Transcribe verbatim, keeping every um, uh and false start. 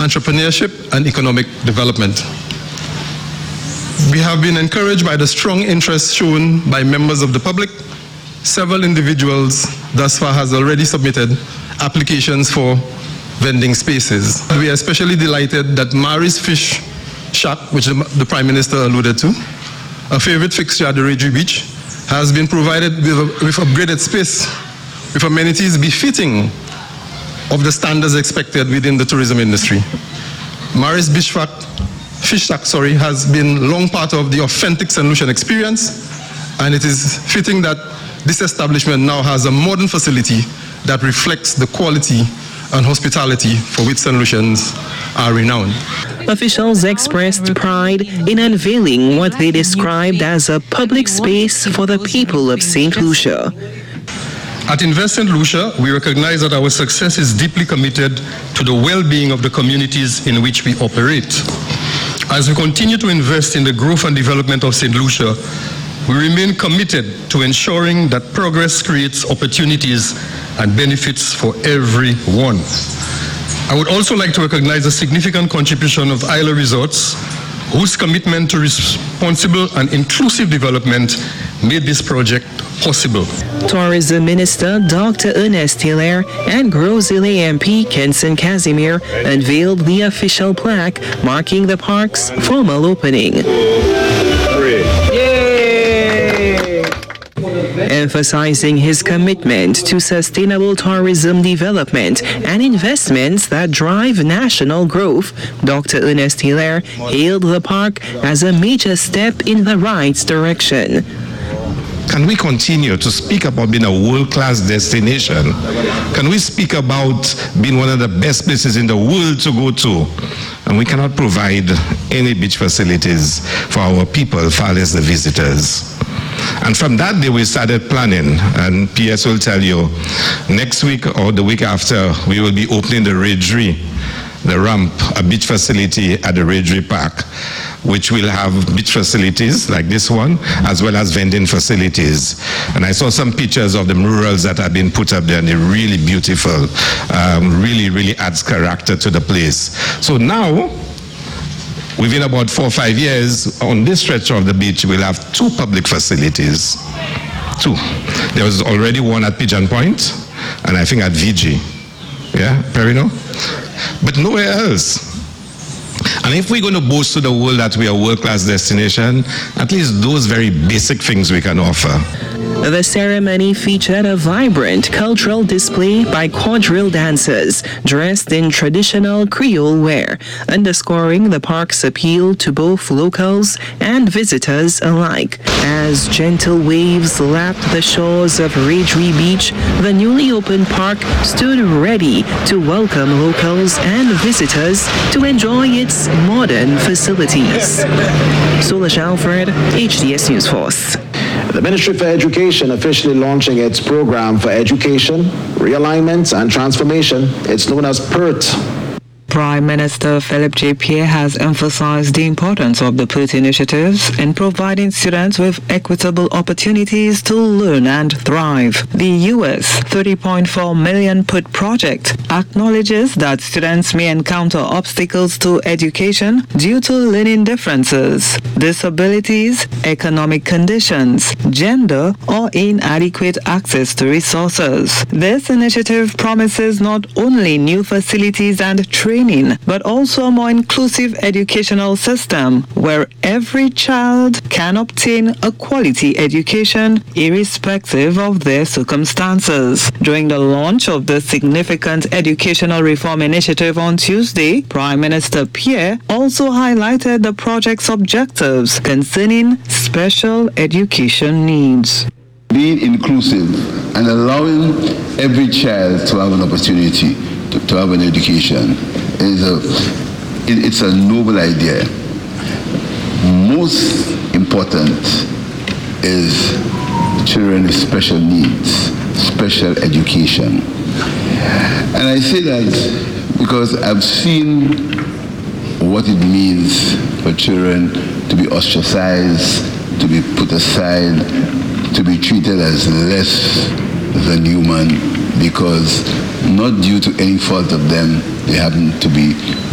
entrepreneurship, and economic development. We have been encouraged by the strong interest shown by members of the public. Several individuals thus far has already submitted applications for vending spaces. We are especially delighted that Mary's Fish Shack, which the Prime Minister alluded to, a favorite fixture at the Redri Beach, has been provided with, a, with upgraded space with amenities befitting of the standards expected within the tourism industry. Mary's Beach Shack, Fish Shack sorry, has been long part of the authentic Saint Lucian experience, and it is fitting that this establishment now has a modern facility that reflects the quality and hospitality for which Saint Lucians are renowned. Officials expressed pride in unveiling what they described as a public space for the people of Saint Lucia. At Invest Saint Lucia, we recognize that our success is deeply committed to the well-being of the communities in which we operate. As we continue to invest in the growth and development of Saint Lucia, we remain committed to ensuring that progress creates opportunities and benefits for everyone. I would also like to recognize the significant contribution of Isla Resorts, whose commitment to responsible and inclusive development made this project possible. Tourism Minister Doctor Ernest Hilaire and Gros-Islet M P Kenson Casimir unveiled the official plaque marking the park's formal opening. Emphasizing his commitment to sustainable tourism development and investments that drive national growth, Doctor Ernest Hilaire hailed the park as a major step in the right direction. Can we continue to speak about being a world-class destination? Can we speak about being one of the best places in the world to go to? And we cannot provide any beach facilities for our people, far less the visitors. And from that day, we started planning, and P S will tell you, next week or the week after, we will be opening the Redri, the ramp, a beach facility at the Redri Park, which will have beach facilities like this one, as well as vending facilities. And I saw some pictures of the murals that have been put up there, and they're really beautiful, um, really, really adds character to the place. So now, within about four or five years, on this stretch of the beach, we'll have two public facilities. Two. There was already one at Pigeon Point, and I think at V G. Yeah, Perino? But nowhere else. And if we're going to boast to the world that we are a world-class destination, at least those very basic things we can offer. The ceremony featured a vibrant cultural display by quadrille dancers dressed in traditional Creole wear, underscoring the park's appeal to both locals and visitors alike. As gentle waves lapped the shores of Redri Beach, the newly opened park stood ready to welcome locals and visitors to enjoy its modern facilities. Solange Alfred, H D S News Force. The Ministry for Education officially launching its program for education, realignment, and transformation. It's known as PERT. Prime Minister Philip J. Pierre has emphasized the importance of the PERT initiatives in providing students with equitable opportunities to learn and thrive. The U S thirty point four million PERT project acknowledges that students may encounter obstacles to education due to learning differences, disabilities, economic conditions, gender, or inadequate access to resources. This initiative promises not only new facilities and training, but also a more inclusive educational system where every child can obtain a quality education irrespective of their circumstances. During the launch of the significant educational reform initiative on Tuesday, Prime Minister Pierre also highlighted the project's objectives concerning special education needs. Being inclusive and allowing every child to have an opportunity to, to have an education is a, it, it's a noble idea. Most important is children with special needs, special education. And I say that because I've seen what it means for children to be ostracized, to be put aside, to be treated as less than human because not due to any fault of them, they happen to be